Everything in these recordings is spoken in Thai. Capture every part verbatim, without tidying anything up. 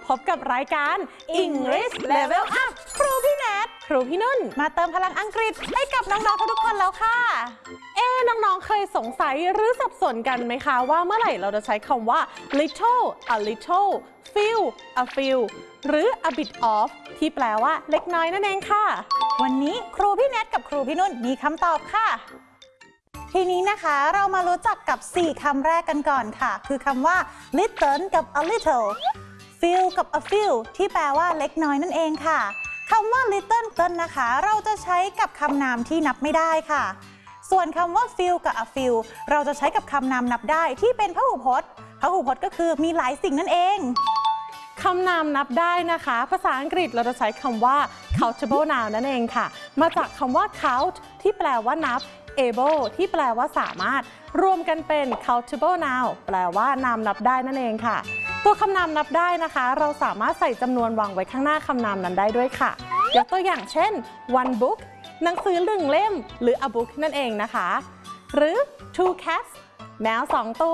พบกับรายการ English Level Up ครูพี่แนทครูพี่นุ่นมาเติมพลังอังกฤษให้กับน้องๆทุกคนแล้วค่ะเอ๊น้องๆเคยสงสัยหรือสับสนกันไหมคะว่าเมื่อไหร่เราจะใช้คำว่า little a little few a few หรือ a bit of ที่แปลว่าเล็กน้อยนั่นเองค่ะวันนี้ครูพี่แนทกับครูพี่นุ่นมีคำตอบค่ะทีนี้นะคะเรามารู้จักกับสี่คำแรกกันก่อนค่ะคือคำว่า little กับ a little few กับ a few ที่แปลว่าเล็กน้อยนั่นเองค่ะคำว่า little นะคะเราจะใช้กับคำนามที่นับไม่ได้ค่ะส่วนคำว่า few กับ a few เราจะใช้กับคำนามนับได้ที่เป็นพหูพจน์พหูพจน์ก็คือมีหลายสิ่งนั่นเองคำนามนับได้นะคะภาษาอังกฤษเราจะใช้คำว่า countable noun นั่นเองค่ะมาจากคำว่า count ที่แปลว่านับ able ที่แปลว่าสามารถรวมกันเป็น countable noun แปลว่านามนับได้นั่นเองค่ะตัวคำนามนับได้นะคะเราสามารถใส่จำนวนวางไว้ข้างหน้าคำนามนั้นได้ด้วยค่ะยกตัวอย่างเช่น one book หนังสือหนึ่งเล่มหรือ a book นั่นเองนะคะหรือ two cats แมวสองตัว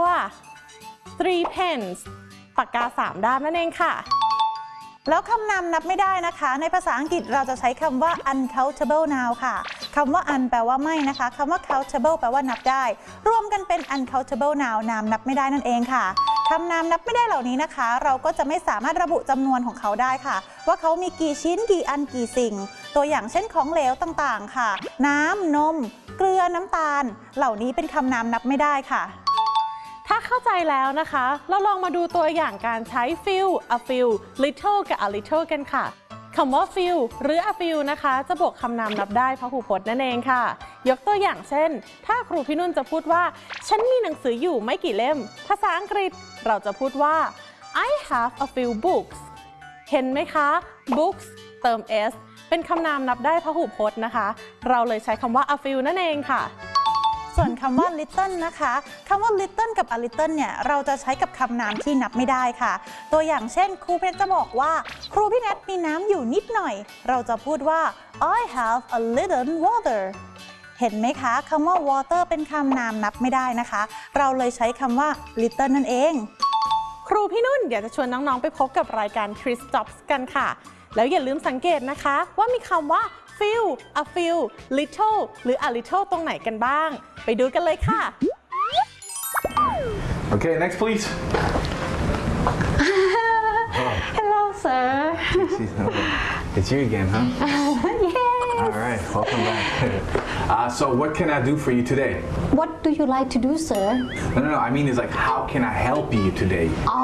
three pens ปากกาสามด้ามนั่นเองค่ะแล้วคำนามนับไม่ได้นะคะในภาษาอังกฤษเราจะใช้คำว่า uncountable noun ค่ะคำว่า un แปลว่าไม่นะคะคำว่า countable แปลว่านับได้รวมกันเป็น uncountable noun นามนับไม่ได้นั่นเองค่ะคำนามนับไม่ได้เหล่านี้นะคะเราก็จะไม่สามารถระบุจำนวนของเขาได้ค่ะว่าเขามีกี่ชิ้นกี่อันกี่สิ่งตัวอย่างเช่นของเหลวต่างๆค่ะน้ำนมเกลือน้ำตาลเหล่านี้เป็นคำนามนับไม่ได้ค่ะถ้าเข้าใจแล้วนะคะเราลองมาดูตัวอย่างการใช้ few a few little กับ a little กันค่ะคำว่า few หรือ a few นะคะจะบวกคำนามนับได้พหูพจน์นั่นเองค่ะยกตัวอย่างเช่นถ้าครูพี่นุ่นจะพูดว่าฉันมีหนังสืออยู่ไม่กี่เล่มภาษาอังกฤษเราจะพูดว่า I have a few books เห็นไหมคะ books เติม s เป็นคำนามนับได้พหูพจน์นะคะเราเลยใช้คำว่า a few นั่นเองค่ะส่วนคำว่า little นะคะคำว่า little กับ a little เนี่ยเราจะใช้กับคำนามที่นับไม่ได้ค่ะตัวอย่างเช่นครูเพชรจะบอกว่าครูพี่แนทมีน้ำอยู่นิดหน่อยเราจะพูดว่า I have a little water เห็นไหมคะคำว่า water เป็นคำนามนับไม่ได้นะคะเราเลยใช้คำว่า little นั่นเองครูพี่นุ่นอยากจะชวนน้องๆไปพบกับรายการ Chris Jobs กันค่ะแล้วอย่าลืมสังเกตนะคะว่ามีคำว่า few a few little หรือ a little ตรงไหนกันบ้างไปดูกันเลยค่ะ Okay, next please. Hello, sir. It's you again, huh? Yes. All right, welcome back. Uh, so what can I do for you today? What do you like to do, sir? No, no, no. I mean, it's like, how can I help you today?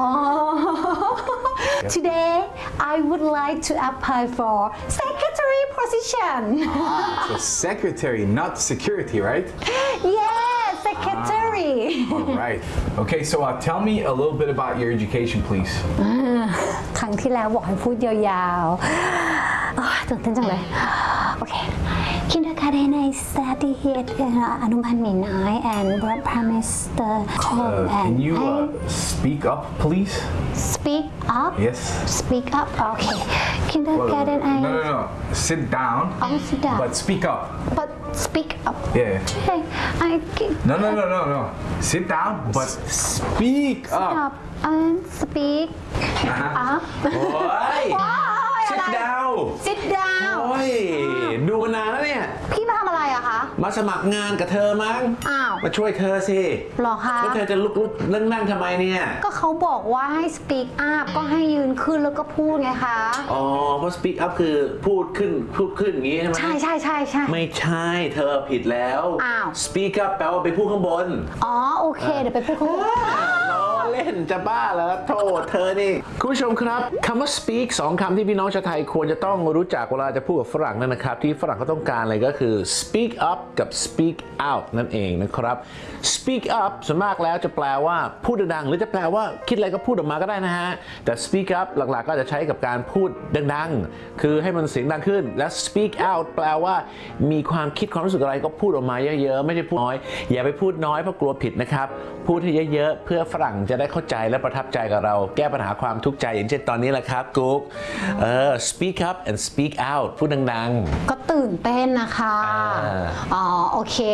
Oh, today I would like to apply for secretary position. Ah, so secretary, not security, right? Yes, secretary. Ah, all right. Okay, so uh, tell me a little bit about your education, please. ครั้งที่แล้วบอกให้พูดยาวๆตื่นเต้นจังเลยโอเค Kindergarten I studiedอนุบาลหมีน้อย and promise the home Uh, and can you I uh, speak up, please? speak up Yes. speak up okay Well, Kindergarten I no, no, no. Sit down. Oh, sit down. But speak up. but speak up Yeah. okay I No, no, no, no, no. Sit down, but speak up. up and speak Uh-huh. up โอ้ยว้าว sit down sit down โอ้ยดูกันนานแล้วเนี่ยพี่มาทำอะไรอะคะมาสมัครงานกับเธอมั้งอ้าวมาช่วยเธอสิหรอคะแล้วเธอจะลุกลุกนั่งนั่งทำไมเนี่ยก็เขาบอกว่าให้ speak up ก็ให้ยืนขึ้นแล้วก็พูดไงคะอ๋อ เพราะ speak up คือพูดขึ้นพูดขึ้นอย่างงี้ใช่ไหมใช่ใช่ใช่ใช่ไม่ใช่เธอผิดแล้วอ้าว speak up แปลว่าไปพูดข้างบนอ๋อโอเคเดี๋ยวไปพูดข้างบนล้อเล่นจะบ้าเหรอโทษเธอนี่คุณผู้ชมครับคำว่า speak สองคำที่พี่น้องชาวไทยควรจะต้องรู้จักเวลาจะพูดกับฝรั่งนั่นนะครับที่ฝรั่งเขาต้องการอะไรก็คือ speak up กับ speak out นั่นเองนะครับ speak up ส่วนมากแล้วจะแปลว่าพูดดังๆหรือจะแปลว่าคิดอะไรก็พูดออกมาก็ได้นะฮะแต่ speak up หลักๆก็จะใช้กับการพูดดังๆคือให้มันเสียงดังขึ้นและ speak out แปลว่ามีความคิดความรู้สึกอะไรก็พูดออกมาเยอะๆไม่ใช่พูดน้อยอย่าไปพูดน้อยเพราะกลัวผิดนะครับพูดให้เยอะๆเพื่อฝรั่งจะได้เข้าใจและประทับใจกับเราแก้ปัญหาความทุกข์ใจอย่างเช่นตอนนี้แหละครับกุ๊กเออ speak up and speak out พูดดังๆก็ตื่นเต้นนะคะอ๋อโอเค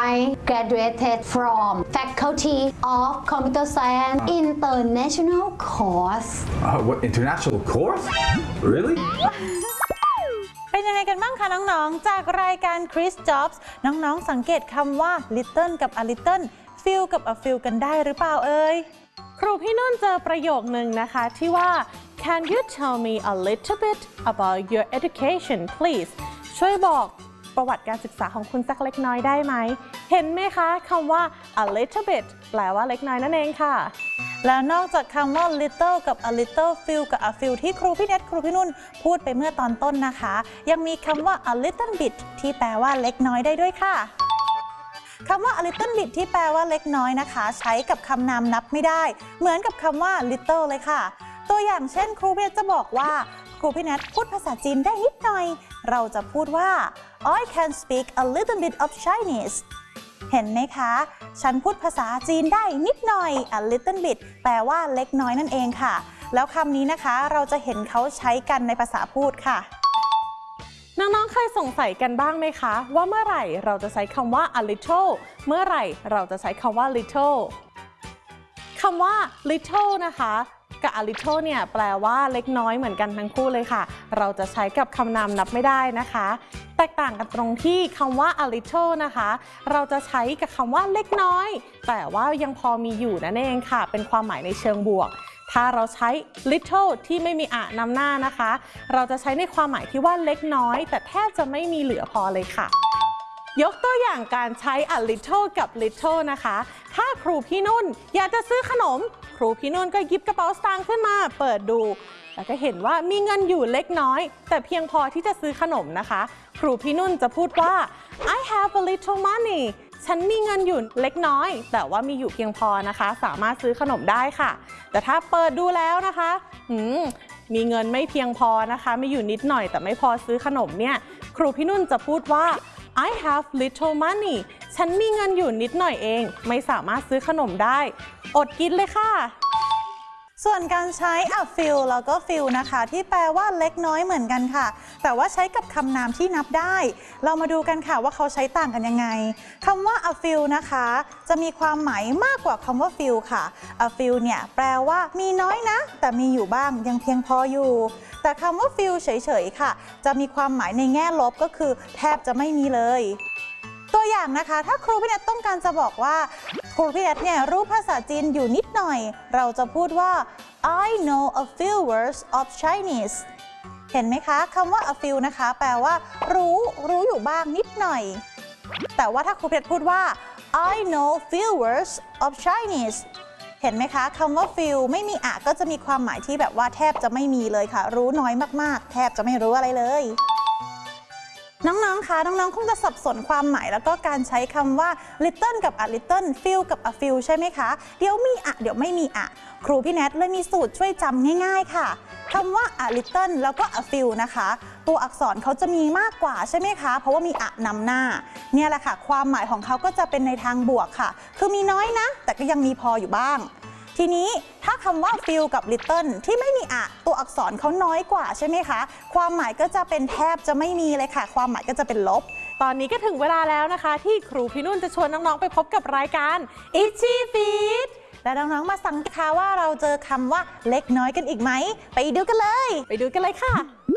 I graduated from Faculty of Computer Science International course Uh, what international course? Really? เป็นยังไงกันบ้างคะน้องๆ จากรายการ Chris Jobs น้องๆ สังเกตคำว่า little กับ a little feel กับ a feel กันได้หรือเปล่าเอ่ยครูพี่นุ่นเจอประโยคนึงนะคะที่ว่า Can you tell me a little bit about your education please ช่วยบอกประวัติการศึกษาของคุณสักเล็กน้อยได้ไหมเห็นไหมคะคำว่า a little bit แปลว่าเล็กน้อยนั่นเองค่ะแล้วนอกจากคำว่า little กับ a little feel กับ a feel ที่ครูพี่เน็ตครูพี่นุ่นพูดไปเมื่อตอนต้นนะคะยังมีคำว่า a little bit ที่แปลว่าเล็กน้อยได้ด้วยค่ะคำว่า a little bit ที่แปลว่าเล็กน้อยนะคะใช้กับคำนามนับไม่ได้เหมือนกับคำว่า little เลยค่ะตัวอย่างเช่นครูพี่เน็ตจะบอกว่าครูพี่เน็ตพูดภาษาจีนได้นิดหน่อยเราจะพูดว่า I can speak a little bit of Chinese เห็นไหมคะฉันพูดภาษาจีนได้นิดหน่อย a little bit แปลว่าเล็กน้อยนั่นเองค่ะแล้วคำนี้นะคะเราจะเห็นเขาใช้กันในภาษาพูดค่ะน้องๆเคยสงสัยกันบ้างไหมคะว่าเมื่อไหร่เราจะใช้คำว่า a little เมื่อไหร่เราจะใช้คำว่า little คำว่า little นะคะกับ a little เนี่ยแปลว่าเล็กน้อยเหมือนกันทั้งคู่เลยค่ะเราจะใช้กับคำนามนับไม่ได้นะคะแตกต่างกันตรงที่คำว่า a little นะคะเราจะใช้กับคำว่าเล็กน้อยแต่ว่ายังพอมีอยู่นั่นเองค่ะเป็นความหมายในเชิงบวกถ้าเราใช้ little ที่ไม่มีอะนำหน้านะคะเราจะใช้ในความหมายที่ว่าเล็กน้อยแต่แทบจะไม่มีเหลือพอเลยค่ะยกตัวอย่างการใช้ a little กับ little นะคะถ้าครูพี่นุ่นอยากจะซื้อขนมครูพี่นุ่นก็หยิบกระเป๋าสตางค์ขึ้นมาเปิดดูแล้วก็เห็นว่ามีเงินอยู่เล็กน้อยแต่เพียงพอที่จะซื้อขนมนะคะครูพี่นุ่นจะพูดว่า I have a little money ฉันมีเงินอยู่เล็กน้อยแต่ว่ามีอยู่เพียงพอนะคะสามารถซื้อขนมได้ค่ะแต่ถ้าเปิดดูแล้วนะคะหืมมีเงินไม่เพียงพอนะคะมีอยู่นิดหน่อยแต่ไม่พอซื้อขนมเนี่ยครูพี่นุ่นจะพูดว่า I have little money ฉันมีเงินอยู่นิดหน่อยเองไม่สามารถซื้อขนมได้อดกินเลยค่ะส่วนการใช้ a few แล้วก็ few นะคะที่แปลว่าเล็กน้อยเหมือนกันค่ะแต่ว่าใช้กับคำนามที่นับได้เรามาดูกันค่ะว่าเขาใช้ต่างกันยังไงคำว่า a few นะคะจะมีความหมายมากกว่าคำว่า few ค่ะ a few เนี่ยแปลว่ามีน้อยนะแต่มีอยู่บ้างยังเพียงพออยู่แต่คำว่า few เฉยๆค่ะจะมีความหมายในแง่ลบก็คือแทบจะไม่มีเลยตัวอย่างนะคะถ้าครูพี่เน็ตต้องการจะบอกว่าครูพี่เน็ตเนี่ยรู้ภาษาจีนอยู่นิดหน่อยเราจะพูดว่า I know a few words of Chinese เห็นไหมคะคำว่า a few นะคะแปลว่ารู้รู้อยู่บ้างนิดหน่อยแต่ว่าถ้าครูพี่เน็ตพูดว่า I know few words of Chinese เห็นไหมคะคำว่า few ไม่มีอะก็จะมีความหมายที่แบบว่าแทบจะไม่มีเลยค่ะรู้น้อยมากๆแทบจะไม่รู้อะไรเลยน้องๆ คะน้องๆ คงจะสับสนความหมายแล้วก็การใช้คำว่า little กับ a little feel กับ a few ใช่ไหมคะเดี๋ยวมีอะเดี๋ยวไม่มีอะครูพี่แนทเลยมีสูตรช่วยจำง่ายๆค่ะคำว่า a little แล้วก็ a few นะคะตัวอักษรเขาจะมีมากกว่าใช่ไหมคะเพราะว่ามีอะนำหน้าเนี่ยแหละค่ะความหมายของเขาก็จะเป็นในทางบวกค่ะคือมีน้อยนะแต่ก็ยังมีพออยู่บ้างทีนี้ถ้าคำว่า few กับ little ที่ไม่มีอะตัวอักษรเขาน้อยกว่าใช่ไหมคะความหมายก็จะเป็นแทบจะไม่มีเลยค่ะความหมายก็จะเป็นลบตอนนี้ก็ถึงเวลาแล้วนะคะที่ครูพี่นุ่นจะชวนน้องๆไปพบกับรายการ Itchy Feet และน้องๆมาสังเกตค่ะว่าเราเจอคำว่าเล็กน้อยกันอีกไหมไปดูกันเลยไปดูกันเลยค่ะ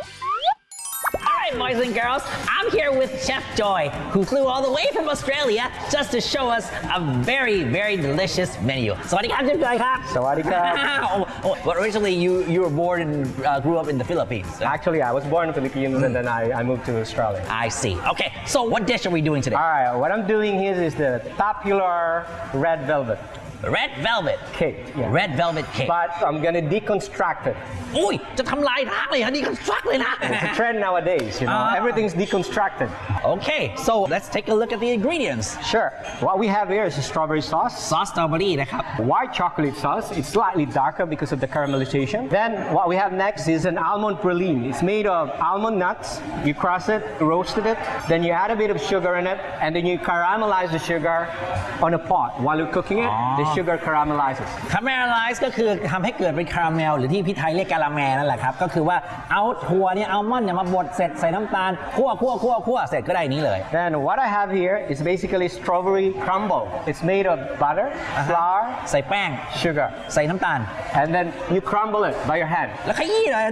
Alright, boys and girls, I'm here with Chef Joy, who flew all the way from Australia just to show us a very, very delicious menu. Sawadee krap, Chef Joy krap. Sawadee krap. oh, oh, but originally you, you were born and uh, grew up in the Philippines. So. Actually, I was born in the Philippines mm. and then I, I moved to Australia. I see. Okay, so what dish are we doing today? Alright, what I'm doing here is the popular red velvet. Red velvet cake. Yeah. Red velvet cake. But I'm gonna deconstruct it. อุ้ยจะทำลายล้างเลยฮะ deconstruct เลยนะ It's a trend nowadays, you know. Uh, Everything's deconstructed. Okay, so let's take a look at the ingredients. Sure. What we have here is a strawberry sauce. Sauce strawberry นะครับ White chocolate sauce. It's slightly darker because of the caramelization. Then what we have next is an almond praline. It's made of almond nuts. You crush it, roasted it. Then you add a bit of sugar in it, and then you caramelize the sugar on a pot while you're cooking it. The sugar caramelizes. caramelize ก็คือทำให้เกิดเป็นคาราเมลหรือที่พี่ไทยเรียกกะละแมนั่นแหละครับ ก็คือว่าเอาถั่วเนี่ยอัลมอนด์เนี่ยมาบดเสร็จใส่น้ำตาลคั่วคั่วคั่วคั่วเสร็จก็ได้นี้เลย Then what I have here is basically strawberry crumble. It's made of butter, flour, ใส่แป้ง sugar, ใส่น้ำตาล and then you crumble it by your hand. แล้วขยี้เลย